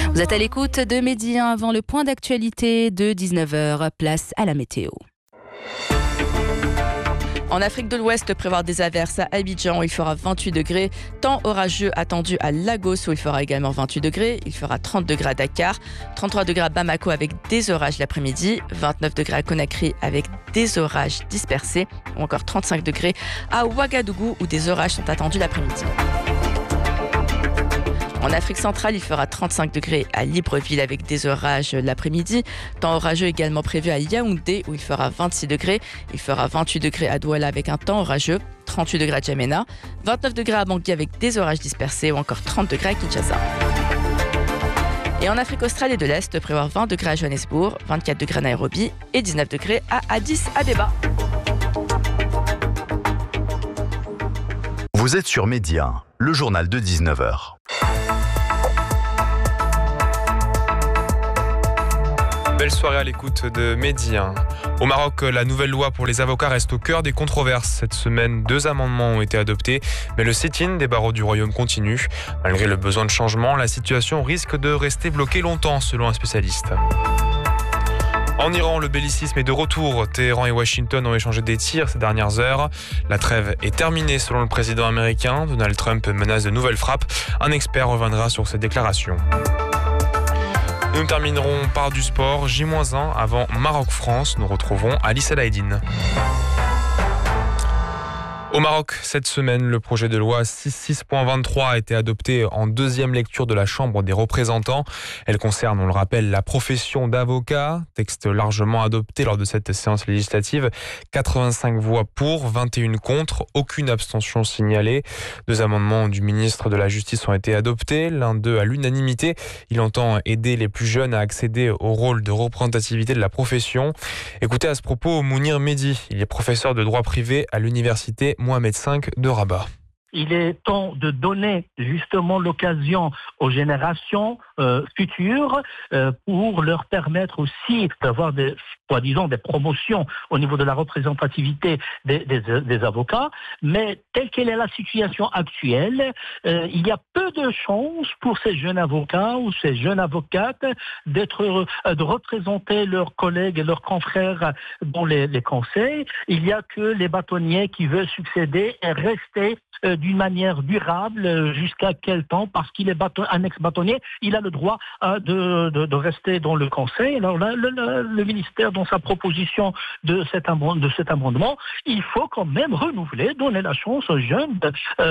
Vous êtes à l'écoute de Midi 1 avant le point d'actualité de 19h. Place à la météo. En Afrique de l'Ouest, prévoir des averses à Abidjan où il fera 28 degrés. Temps orageux attendu à Lagos où il fera également 28 degrés. Il fera 30 degrés à Dakar, 33 degrés à Bamako avec des orages l'après-midi, 29 degrés à Conakry avec des orages dispersés ou encore 35 degrés à Ouagadougou où des orages sont attendus l'après-midi. En Afrique centrale, il fera 35 degrés à Libreville avec des orages l'après-midi. Temps orageux également prévu à Yaoundé où il fera 26 degrés. Il fera 28 degrés à Douala avec un temps orageux, 38 degrés à Djamena, 29 degrés à Bangui avec des orages dispersés ou encore 30 degrés à Kinshasa. Et en Afrique australe et de l'Est, prévoir 20 degrés à Johannesburg, 24 degrés à Nairobi et 19 degrés à Addis Abeba. Vous êtes sur Média, le journal de 19h. Belle soirée à l'écoute de Midi 1. Au Maroc, la nouvelle loi pour les avocats reste au cœur des controverses. Cette semaine, 2 amendements ont été adoptés, mais le sit-in des barreaux du royaume continue. Malgré le besoin de changement, la situation risque de rester bloquée longtemps, selon un spécialiste. En Iran, le bellicisme est de retour. Téhéran et Washington ont échangé des tirs ces dernières heures. La trêve est terminée selon le président américain. Donald Trump menace de nouvelles frappes. Un expert reviendra sur ces déclarations. Nous terminerons par du sport. J-1 avant Maroc-France. Nous retrouvons Alice Alaïdine. Au Maroc, cette semaine, le projet de loi 66.23 a été adopté en deuxième lecture de la Chambre des représentants. Elle concerne, on le rappelle, la profession d'avocat. Texte largement adopté lors de cette séance législative. 85 voix pour, 21 contre, aucune abstention signalée. 2 amendements du ministre de la Justice ont été adoptés. L'un d'eux à l'unanimité. Il entend aider les plus jeunes à accéder au rôle de représentativité de la profession. Écoutez à ce propos Mounir Mehdi. Il est professeur de droit privé à l'université Mohamed V de Rabat. Il est temps de donner justement l'occasion aux générations futures pour leur permettre aussi d'avoir des promotions au niveau de la représentativité des avocats. Mais telle qu'elle est la situation actuelle, il y a peu de chances pour ces jeunes avocats ou ces jeunes avocates de représenter leurs collègues et leurs confrères dans les conseils. Il n'y a que les bâtonniers qui veulent succéder et rester d'une manière durable jusqu'à quel temps, parce qu'il est un ex-bâtonnier, il a le droit de rester dans le conseil. Alors là, le ministère, dans sa proposition de cet amendement, il faut quand même renouveler, donner la chance aux jeunes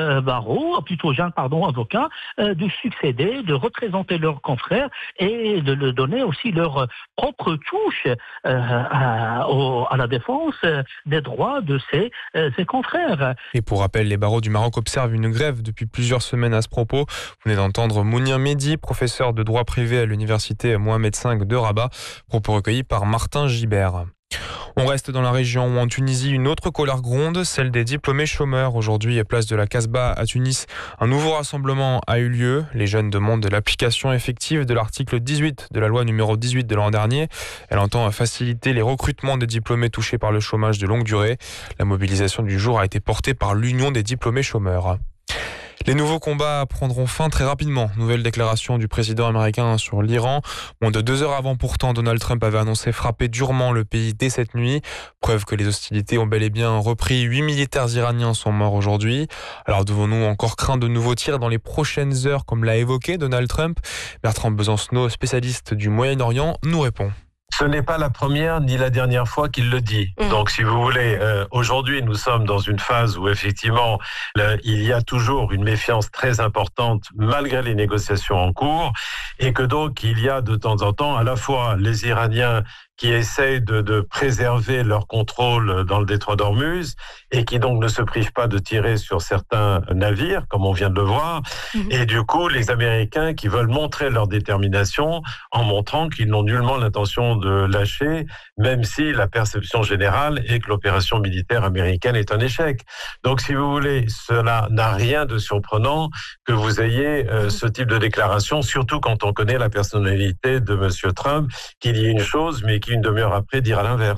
avocats, de succéder, de représenter leurs confrères et de leur donner aussi leur propre touche à la défense des droits de ses confrères. Et pour rappel, les barreaux du Maroc observent une grève depuis plusieurs semaines à ce propos. Vous venez d'entendre Mounir Mehdi, professeur de droit privé à l'université Mohamed V de Rabat, propos recueillis par Martin Gibert. On reste dans la région où en Tunisie, une autre colère gronde, celle des diplômés chômeurs. Aujourd'hui, place de la Casbah à Tunis, un nouveau rassemblement a eu lieu. Les jeunes demandent l'application effective de l'article 18 de la loi numéro 18 de l'an dernier. Elle entend faciliter les recrutements des diplômés touchés par le chômage de longue durée. La mobilisation du jour a été portée par l'Union des diplômés chômeurs. Les nouveaux combats prendront fin très rapidement. Nouvelle déclaration du président américain sur l'Iran. Moins de 2 heures avant pourtant, Donald Trump avait annoncé frapper durement le pays dès cette nuit. Preuve que les hostilités ont bel et bien repris. 8 militaires iraniens sont morts aujourd'hui. Alors devons-nous encore craindre de nouveaux tirs dans les prochaines heures, comme l'a évoqué Donald Trump? Bertrand Besancenot, spécialiste du Moyen-Orient, nous répond. Ce n'est pas la première ni la dernière fois qu'il le dit. Donc, si vous voulez, aujourd'hui, nous sommes dans une phase où, effectivement, il y a toujours une méfiance très importante malgré les négociations en cours et que donc, il y a de temps en temps à la fois les Iraniens qui essayent de préserver leur contrôle dans le détroit d'Ormuz et qui donc ne se privent pas de tirer sur certains navires, comme on vient de le voir. Et du coup, les Américains qui veulent montrer leur détermination en montrant qu'ils n'ont nullement l'intention de lâcher, même si la perception générale est que l'opération militaire américaine est un échec. Donc, si vous voulez, cela n'a rien de surprenant que vous ayez ce type de déclaration, surtout quand on connaît la personnalité de M. Trump, qu'il y ait une chose, mais qui une demi-heure après dira l'inverse.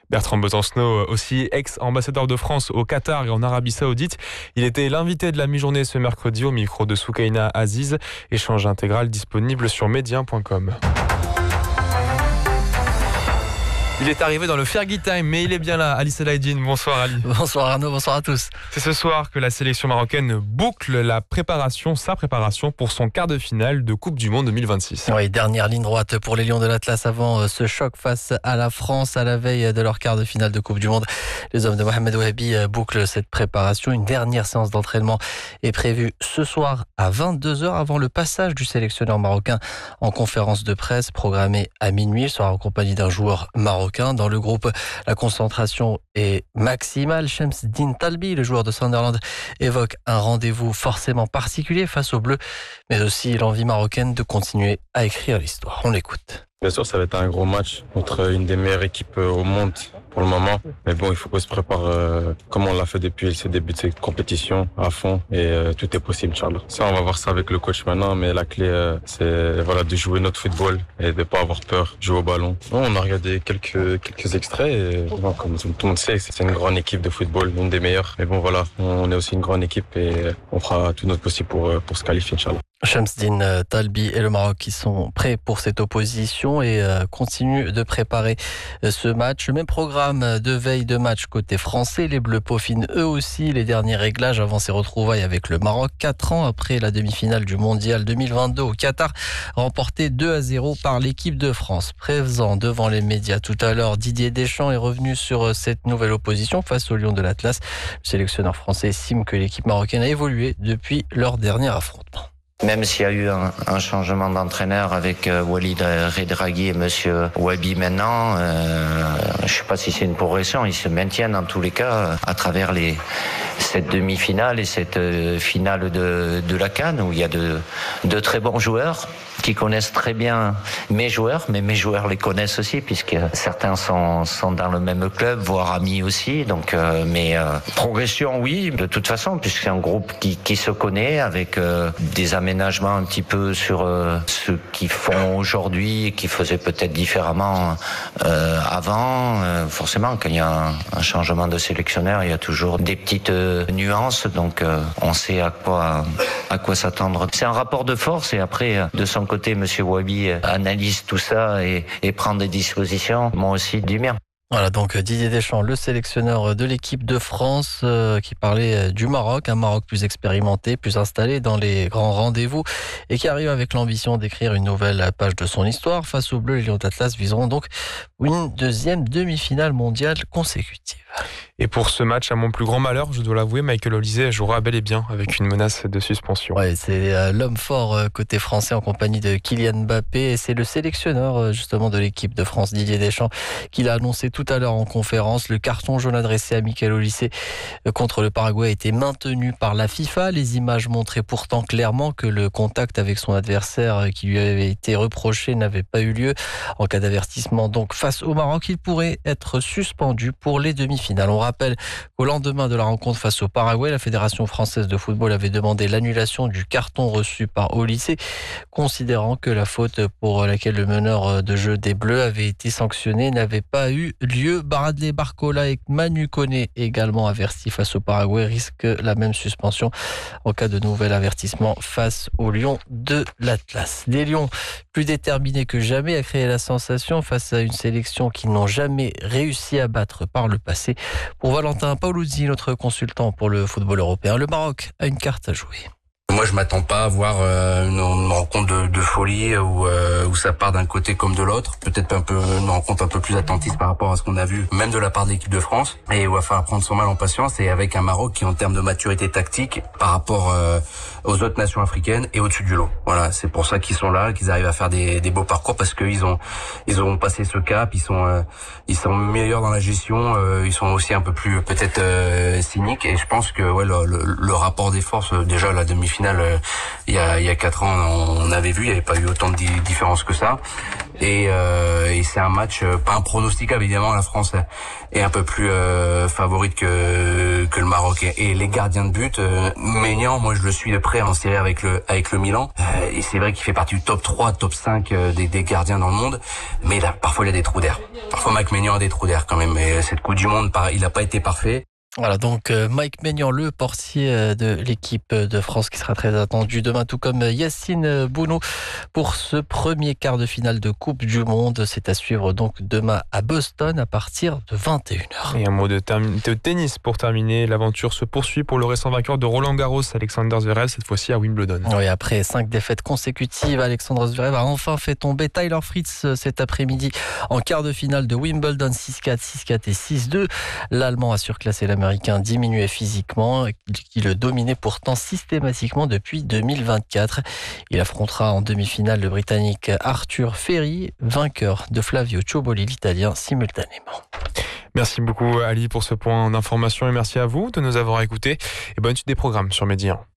Bertrand Besancenot, aussi ex-ambassadeur de France au Qatar et en Arabie Saoudite. Il était l'invité de la mi-journée ce mercredi au micro de Soukaina Aziz. Échange intégral disponible sur média.com. Il est arrivé dans le Fergie Time, mais il est bien là. Ali Salahdine, bonsoir Ali. Bonsoir Arnaud, bonsoir à tous. C'est ce soir que la sélection marocaine boucle sa préparation pour son quart de finale de Coupe du Monde 2026. Oui, dernière ligne droite pour les Lions de l'Atlas avant ce choc face à la France à la veille de leur quart de finale de Coupe du Monde. Les hommes de Mohamed Wahabi bouclent cette préparation. Une dernière séance d'entraînement est prévue ce soir à 22h avant le passage du sélectionneur marocain en conférence de presse programmée à minuit. Il sera en compagnie d'un joueur marocain. Dans le groupe, la concentration est maximale. Shamsdine Talbi, le joueur de Sunderland, évoque un rendez-vous forcément particulier face aux Bleus, mais aussi l'envie marocaine de continuer à écrire l'histoire. On l'écoute. Bien sûr, ça va être un gros match contre une des meilleures équipes au monde pour le moment. Mais bon, il faut qu'on se prépare comme on l'a fait depuis le début de cette compétition à fond et tout est possible, Inch'Allah. Ça, on va voir ça avec le coach maintenant, mais la clé, c'est de jouer notre football et de pas avoir peur, jouer au ballon. Bon, on a regardé quelques extraits et bon, comme tout le monde sait, c'est une grande équipe de football, une des meilleures. Mais bon, voilà, on est aussi une grande équipe et on fera tout notre possible pour se qualifier, Inch'Allah. Shamsdine Talbi et le Maroc qui sont prêts pour cette opposition et continuent de préparer ce match. Le même programme de veille de match côté français. Les Bleus peaufinent eux aussi les derniers réglages avant ces retrouvailles avec le Maroc. 4 ans après la demi-finale du Mondial 2022 au Qatar, remportée 2-0 par l'équipe de France. Présent devant les médias tout à l'heure, Didier Deschamps est revenu sur cette nouvelle opposition face aux Lions de l'Atlas. Le sélectionneur français estime que l'équipe marocaine a évolué depuis leur dernier affrontement. Même s'il y a eu un changement d'entraîneur avec Walid Regragui et Monsieur Wahabi maintenant, je ne sais pas si c'est une progression, ils se maintiennent en tous les cas à travers cette demi-finale et cette finale de la CAN où il y a de très bons joueurs qui connaissent très bien mes joueurs, mais mes joueurs les connaissent aussi puisque certains sont dans le même club, voire amis aussi. Donc, progression, oui, de toute façon, puisque c'est un groupe qui se connaît avec des aménagements un petit peu sur ce qu'ils font aujourd'hui et qu'ils faisaient peut-être différemment avant. Forcément, quand il y a un changement de sélectionneur, il y a toujours des petites nuances. Donc, on sait à quoi s'attendre. C'est un rapport de force et après, de son côté, Monsieur Wahabi analyse tout ça et prend des dispositions. Moi aussi, du mien. Voilà donc Didier Deschamps, le sélectionneur de l'équipe de France qui parlait du Maroc, un Maroc plus expérimenté, plus installé dans les grands rendez-vous et qui arrive avec l'ambition d'écrire une nouvelle page de son histoire. Face aux Bleus, les Lions d'Atlas viseront donc une deuxième demi-finale mondiale consécutive. Et pour ce match, à mon plus grand malheur, je dois l'avouer, Michael Olise jouera bel et bien avec une menace de suspension. Ouais, c'est l'homme fort côté français en compagnie de Kylian Mbappé et c'est le sélectionneur justement de l'équipe de France, Didier Deschamps, qui l'a annoncé tout à l'heure en conférence. Le carton jaune adressé à Michael Olise contre le Paraguay a été maintenu par la FIFA. Les images montraient pourtant clairement que le contact avec son adversaire qui lui avait été reproché n'avait pas eu lieu. En cas d'avertissement donc face au Maroc, il pourrait être suspendu pour les demi-finales. On rappelle qu'au lendemain de la rencontre face au Paraguay, la Fédération française de football avait demandé l'annulation du carton reçu par Olise, considérant que la faute pour laquelle le meneur de jeu des Bleus avait été sanctionné n'avait pas eu lieu. Bradley Barcola et Manu Koné, également avertis face au Paraguay, risquent la même suspension en cas de nouvel avertissement face aux Lions de l'Atlas. Les Lions, plus déterminés que jamais à créer la sensation face à une sélection qu'ils n'ont jamais réussi à battre par le passé. Pour Valentin Paoluzzi, notre consultant pour le football européen, le Maroc a une carte à jouer. Moi, je m'attends pas à voir une rencontre de folie où ça part d'un côté comme de l'autre. Peut-être une rencontre un peu plus attentiste par rapport à ce qu'on a vu, même de la part de l'équipe de France. Et il va falloir prendre son mal en patience et avec un Maroc qui, en termes de maturité tactique, par rapport aux autres nations africaines, est au-dessus du lot. Voilà, c'est pour ça qu'ils sont là, qu'ils arrivent à faire des beaux parcours parce qu'ils ont passé ce cap. Ils sont meilleurs dans la gestion. Ils sont aussi un peu plus peut-être cyniques. Et je pense que le rapport des forces, déjà la demi-finale. Il y a 4 ans, on avait vu, il n'y avait pas eu autant de différences que ça. Et c'est un match pas impronosticable, évidemment. La France est un peu plus favorite que le Maroc. Et les gardiens de but, Maignan, moi je le suis de près en série avec le Milan. Et c'est vrai qu'il fait partie du top 3, top 5 des gardiens dans le monde. Mais là, parfois il y a des trous d'air. Parfois Mike Maignan a des trous d'air quand même. Et cette Coupe du Monde, il n'a pas été parfait. Voilà, donc Mike Maignan, le portier de l'équipe de France qui sera très attendu demain, tout comme Yacine Bounou pour ce premier quart de finale de Coupe du Monde. C'est à suivre donc demain à Boston à partir de 21h. Et un mot de tennis pour terminer. L'aventure se poursuit pour le récent vainqueur de Roland Garros, Alexander Zverev, cette fois-ci à Wimbledon. Oui, après 5 défaites consécutives, Alexander Zverev a enfin fait tomber Tyler Fritz cet après-midi en quart de finale de Wimbledon, 6-4, 6-4 et 6-2. L'Allemand a surclassé l'Américain diminué physiquement, qui le dominait pourtant systématiquement depuis 2024. Il affrontera en demi-finale le Britannique Arthur Ferry, vainqueur de Flavio Cioboli, l'Italien, simultanément. Merci beaucoup Ali pour ce point d'information et merci à vous de nous avoir écoutés. Et bonne suite des programmes sur Média.